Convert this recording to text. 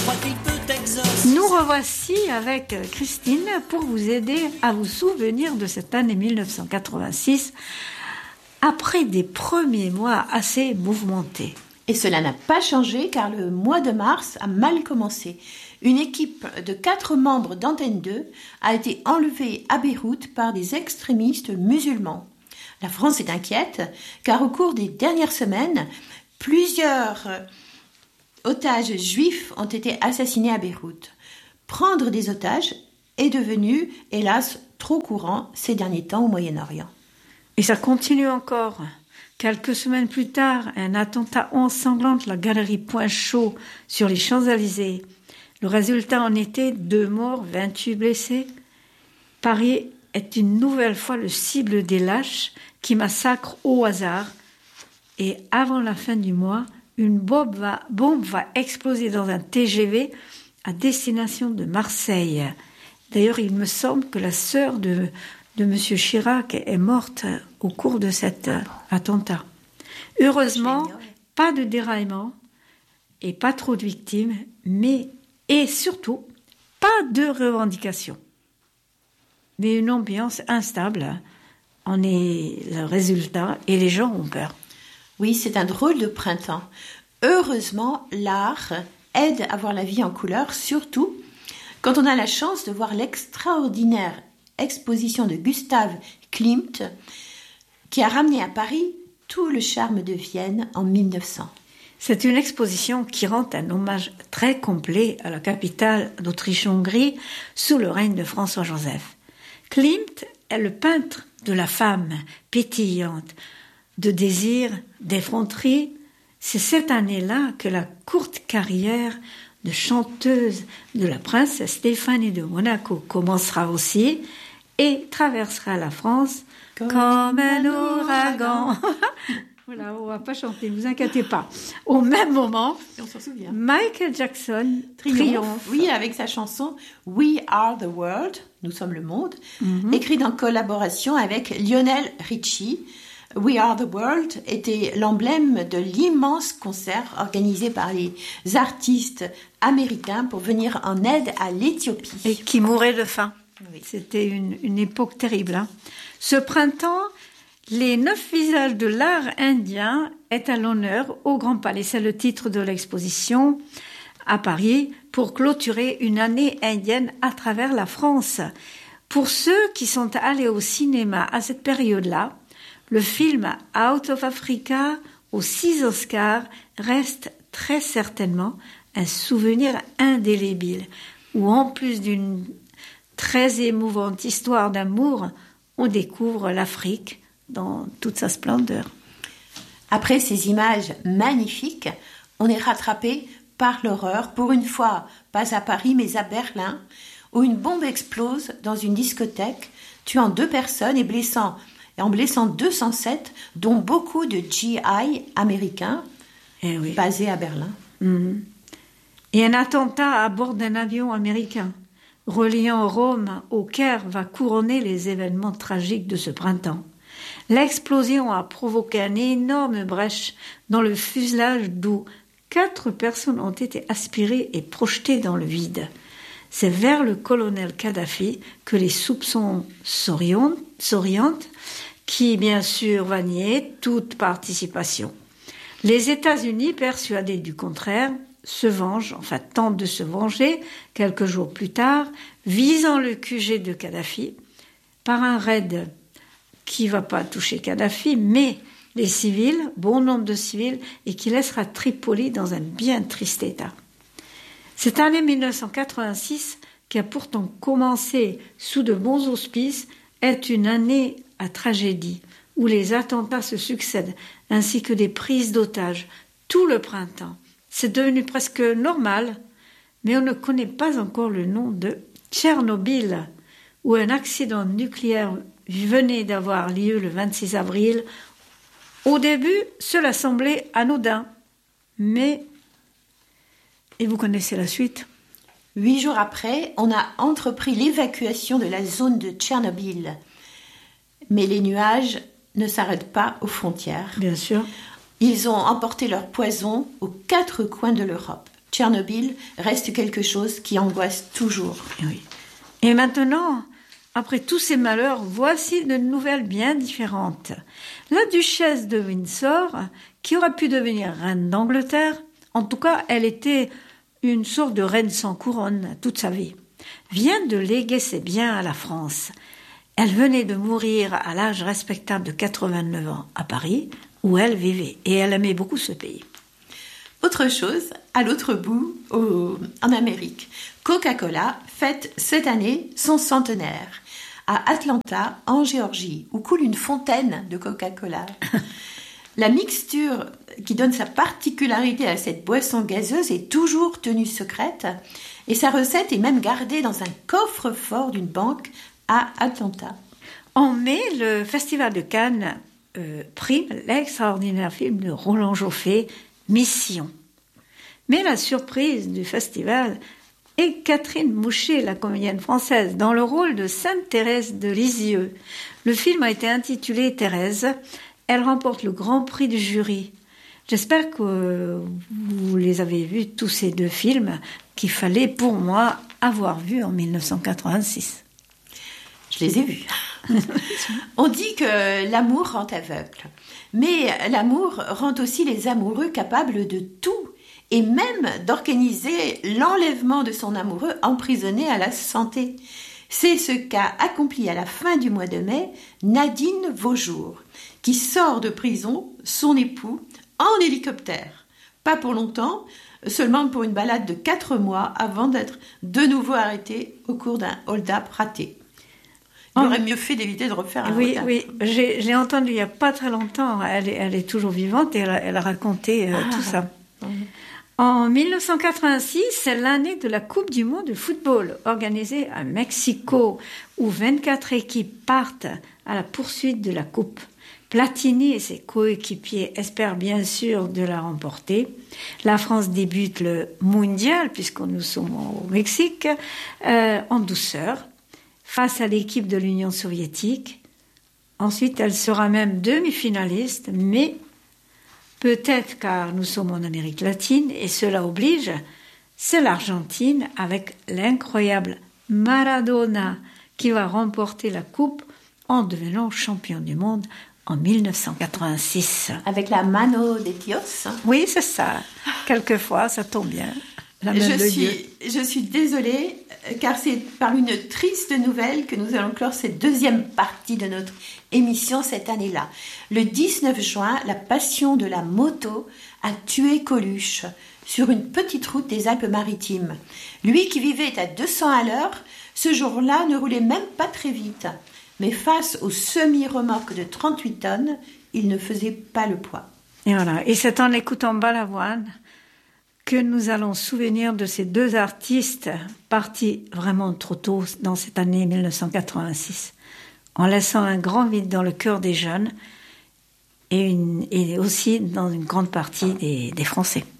Nous revoici avec Christine pour vous aider à vous souvenir de cette année 1986 après des premiers mois assez mouvementés. Et cela n'a pas changé car le mois de mars a mal commencé. Une équipe de 4 membres d'Antenne 2 a été enlevée à Beyrouth par des extrémistes musulmans. La France est inquiète car au cours des dernières semaines, plusieurs otages juifs ont été assassinés à Beyrouth. Prendre des otages est devenu, hélas, trop courant ces derniers temps au Moyen-Orient. Et ça continue encore. Quelques semaines plus tard, un attentat ensanglante la galerie Point Chaud sur les Champs-Élysées. Le résultat en était 2 morts, 28 blessés. Paris est une nouvelle fois le cible des lâches qui massacrent au hasard. Et avant la fin du mois, une bombe va exploser dans un TGV à destination de Marseille. D'ailleurs, il me semble que la sœur de M. Chirac est morte au cours de cet attentat. Heureusement, pas de déraillement et pas trop de victimes, et surtout, pas de revendications. Mais une ambiance instable en est le résultat et les gens ont peur. Oui, c'est un drôle de printemps. Heureusement, l'art aide à voir la vie en couleur, surtout quand on a la chance de voir l'extraordinaire exposition de Gustav Klimt qui a ramené à Paris tout le charme de Vienne en 1900. C'est une exposition qui rend un hommage très complet à la capitale d'Autriche-Hongrie sous le règne de François-Joseph. Klimt est le peintre de la femme pétillante, de désir, d'effronterie. C'est cette année-là que la courte carrière de chanteuse de la princesse Stéphanie de Monaco commencera aussi et traversera la France comme un ouragan. Voilà, on va pas chanter, ne vous inquiétez pas. Au même moment, on s'en souvient. Michael Jackson triomphe. Oui, avec sa chanson We Are the World, nous sommes le monde, écrite en collaboration avec Lionel Richie. We Are the World était l'emblème de l'immense concert organisé par les artistes américains pour venir en aide à l'Éthiopie. Et qui mourait de faim. Oui. C'était une époque terrible. Hein. Ce printemps, les 9 visages de l'art indien est à l'honneur au Grand Palais. C'est le titre de l'exposition à Paris pour clôturer une année indienne à travers la France. Pour ceux qui sont allés au cinéma à cette période-là, le film Out of Africa aux 6 Oscars reste très certainement un souvenir indélébile où en plus d'une très émouvante histoire d'amour, on découvre l'Afrique dans toute sa splendeur. Après ces images magnifiques, on est rattrapé par l'horreur, pour une fois, pas à Paris mais à Berlin, où une bombe explose dans une discothèque, tuant 2 personnes et en blessant 207, dont beaucoup de GI américains, basés à Berlin. Mmh. Et un attentat à bord d'un avion américain reliant Rome au Caire va couronner les événements tragiques de ce printemps. L'explosion a provoqué une énorme brèche dans le fuselage d'où 4 personnes ont été aspirées et projetées dans le vide. C'est vers le colonel Kadhafi que les soupçons s'orientent, qui bien sûr va nier toute participation. Les États-Unis, persuadés du contraire, tentent de se venger quelques jours plus tard, visant le QG de Kadhafi par un raid qui ne va pas toucher Kadhafi, mais les civils, bon nombre de civils, et qui laissera Tripoli dans un bien triste état. Cette année 1986, qui a pourtant commencé sous de bons auspices, est une année à tragédie, où les attentats se succèdent, ainsi que des prises d'otages, tout le printemps. C'est devenu presque normal, mais on ne connaît pas encore le nom de Tchernobyl, où un accident nucléaire venait d'avoir lieu le 26 avril. Au début, cela semblait anodin, mais... Et vous connaissez la suite. 8 jours après, on a entrepris l'évacuation de la zone de Tchernobyl. Mais les nuages ne s'arrêtent pas aux frontières. Bien sûr. Ils ont emporté leur poison aux 4 coins de l'Europe. Tchernobyl reste quelque chose qui angoisse toujours. Oui. Et maintenant, après tous ces malheurs, voici de nouvelles bien différentes. La duchesse de Windsor, qui aurait pu devenir reine d'Angleterre, en tout cas, elle était une sorte de reine sans couronne toute sa vie, vient de léguer ses biens à la France. Elle venait de mourir à l'âge respectable de 89 ans à Paris, où elle vivait, et elle aimait beaucoup ce pays. Autre chose, à l'autre bout, en Amérique, Coca-Cola fête cette année son centenaire à Atlanta, en Géorgie, où coule une fontaine de Coca-Cola. La mixture qui donne sa particularité à cette boisson gazeuse est toujours tenue secrète et sa recette est même gardée dans un coffre-fort d'une banque à Atlanta. En mai, le Festival de Cannes prime l'extraordinaire film de Roland Joffé, Mission. Mais la surprise du festival est Catherine Mouchet, la comédienne française, dans le rôle de Sainte Thérèse de Lisieux. Le film a été intitulé Thérèse. Elle remporte le grand prix du jury. J'espère que vous les avez vus, tous ces deux films, qu'il fallait pour moi avoir vus en 1986. Je les ai vus. On dit que l'amour rend aveugle. Mais l'amour rend aussi les amoureux capables de tout, et même d'organiser l'enlèvement de son amoureux emprisonné à la santé. C'est ce qu'a accompli à la fin du mois de mai Nadine Vaujour, qui sort de prison son époux en hélicoptère. Pas pour longtemps, seulement pour une balade de 4 mois avant d'être de nouveau arrêtée au cours d'un hold-up raté. Il aurait mieux fait d'éviter de refaire un hold-up. Oui, j'ai entendu il n'y a pas très longtemps, elle est toujours vivante et elle a raconté tout ça. En 1986, c'est l'année de la Coupe du monde de football, organisée à Mexico, où 24 équipes partent à la poursuite de la Coupe. Platini et ses coéquipiers espèrent bien sûr de la remporter. La France débute le mondial, puisque nous sommes au Mexique, en douceur, face à l'équipe de l'Union soviétique. Ensuite, elle sera même demi-finaliste, mais peut-être car nous sommes en Amérique latine, et cela oblige, c'est l'Argentine avec l'incroyable Maradona qui va remporter la Coupe en devenant champion du monde en 1986. Avec la mano de Dios. Oui, c'est ça. Quelquefois, ça tombe bien. La main de Dieu. Je suis désolée, car c'est par une triste nouvelle que nous allons clore cette deuxième partie de notre émission cette année-là. Le 19 juin, la passion de la moto a tué Coluche sur une petite route des Alpes-Maritimes. Lui qui vivait à 200 à l'heure, ce jour-là ne roulait même pas très vite. Mais face aux semi-remorques de 38 tonnes, il ne faisait pas le poids. Et voilà. Et c'est en écoutant Balavoine que nous allons souvenir de ces deux artistes partis vraiment trop tôt dans cette année 1986, en laissant un grand vide dans le cœur des jeunes et aussi dans une grande partie des Français.